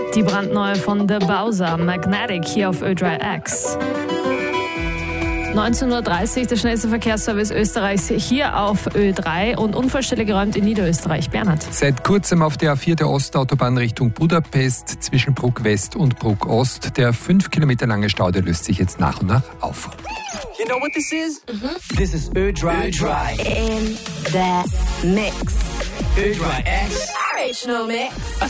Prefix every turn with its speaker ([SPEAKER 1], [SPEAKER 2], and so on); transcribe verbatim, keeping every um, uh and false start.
[SPEAKER 1] Die brandneue von The Bowser, Magnetic, hier auf Ö drei X. neunzehn Uhr dreißig, der schnellste Verkehrsservice Österreichs hier auf Ö drei und Unfallstelle geräumt in Niederösterreich. Bernhard.
[SPEAKER 2] Seit kurzem auf der A vier der Ostautobahn Richtung Budapest zwischen Bruck West und Bruck Ost. Der fünf Kilometer lange Stau, der löst sich jetzt nach und nach auf.
[SPEAKER 3] You know what this is? Mm-hmm. This is Ö drei. Ö drei.
[SPEAKER 4] In the mix.
[SPEAKER 3] Ö drei X.
[SPEAKER 4] Original mix.